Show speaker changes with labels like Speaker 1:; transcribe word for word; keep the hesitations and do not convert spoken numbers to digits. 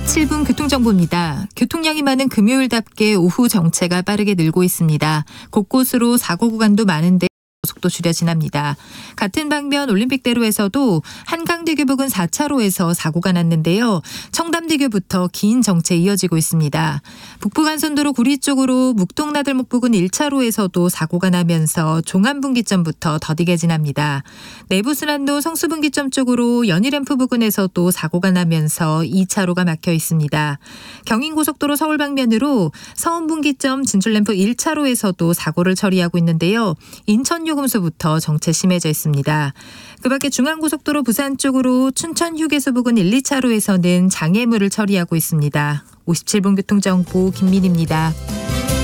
Speaker 1: 오십칠 분 교통정보입니다. 교통량이 많은 금요일답게 오후 정체가 빠르게 늘고 있습니다. 곳곳으로 사고 구간도 많은데 속도 줄여 지납니다. 같은 방면 올림픽대로에서도 한강대교 부근 사 차로에서 사고가 났는데요. 청담대교부터 긴 정체 이어지고 있습니다. 북부간선도로 구리 쪽으로 묵동나들목 부근 일 차로에서도 사고가 나면서 종암분기점부터 더디게 지납니다. 내부순환도 성수분기점 쪽으로 연희램프 부근에서도 사고가 나면서 이 차로가 막혀 있습니다. 경인고속도로 서울 방면으로 서운분기점 진출램프 일 차로에서도 사고를 처리하고 있는데요. 인천 요금소부터 정체 심해져 있습니다. 그 밖에 중앙고속도로 부산 쪽으로 춘천 휴게소 부근 일, 이 차로에서는 장애물을 처리하고 있습니다. 오십칠 분 교통정보 김민희입니다.